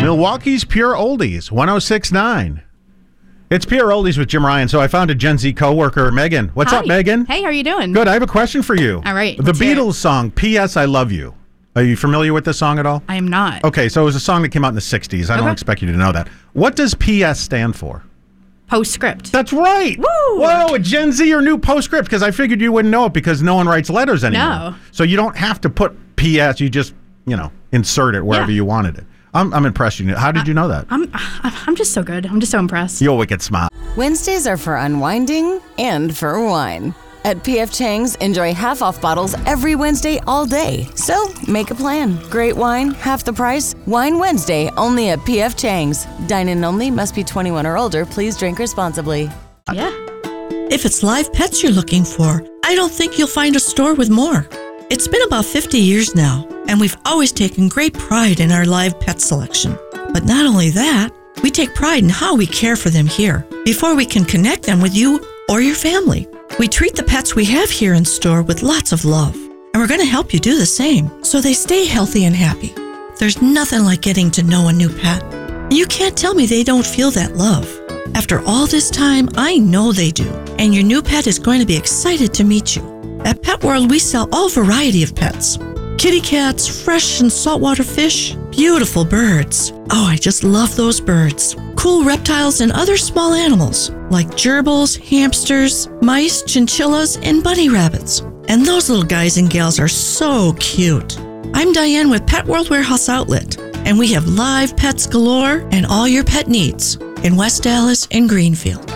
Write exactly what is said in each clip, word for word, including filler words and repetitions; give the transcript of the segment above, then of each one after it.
Milwaukee's Pure Oldies, one oh six point nine. It's Pure Oldies with Jim Ryan. So I found a Gen Z coworker, Megan. What's Hi. up, Megan? Hey, how are you doing? Good. I have a question for you. All right. The let's hear Beatles it. song, P S I Love You. Are you familiar with this song at all? I am not. Okay, so it was a song that came out in the sixties. I don't Okay. expect you to know that. What does P S stand for? Postscript. That's right. Woo! Whoa, a Gen Z or new postscript, because I figured you wouldn't know it because no one writes letters anymore. No. So you don't have to put P S. You just, you know, insert it wherever Yeah. you wanted it. I'm, I'm impressed. You. How did you know that? I'm I'm just so good. I'm just so impressed. You're wicked smart. Wednesdays are for unwinding and for wine. At P F Chang's, enjoy half-off bottles every Wednesday all day. So, make a plan. Great wine, half the price. Wine Wednesday, only at P F Chang's. Dine-in only, must be twenty-one or older. Please drink responsibly. Yeah. If it's live pets you're looking for, I don't think you'll find a store with more. It's been about fifty years now, and we've always taken great pride in our live pet selection. But not only that, we take pride in how we care for them here before we can connect them with you or your family. We treat the pets we have here in store with lots of love, and we're going to help you do the same so they stay healthy and happy. There's nothing like getting to know a new pet, and you can't tell me they don't feel that love. After all this time, I know they do, and your new pet is going to be excited to meet you. At Pet World, we sell all variety of pets. Kitty cats, fresh and saltwater fish, beautiful birds. Oh, I just love those birds. Cool reptiles and other small animals like gerbils, hamsters, mice, chinchillas, and bunny rabbits. And those little guys and gals are so cute. I'm Diane with Pet World Warehouse Outlet, and we have live pets galore and all your pet needs in West Dallas and Greenfield.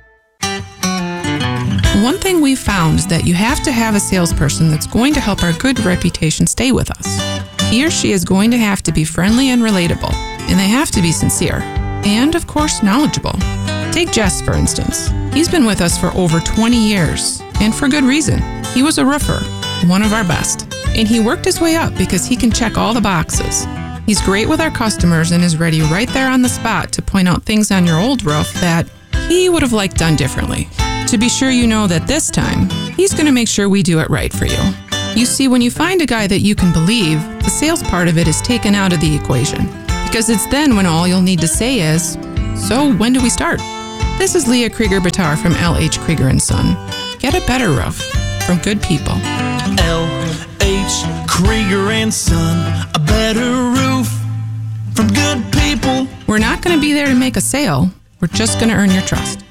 One thing we've found is that you have to have a salesperson that's going to help our good reputation stay with us. He or she is going to have to be friendly and relatable, and they have to be sincere, and of course knowledgeable. Take Jess, for instance. He's been with us for over twenty years, and for good reason. He was a roofer, one of our best, and he worked his way up because he can check all the boxes. He's great with our customers and is ready right there on the spot to point out things on your old roof that he would have liked done differently. To be sure you know that this time, he's going to make sure we do it right for you. You see, when you find a guy that you can believe, the sales part of it is taken out of the equation. Because it's then when all you'll need to say is, so when do we start? This is Leah Krieger-Batar from L H Krieger and Son. Get a better roof from good people. L H Krieger and Son, a better roof from good people. We're not going to be there to make a sale. We're just going to earn your trust.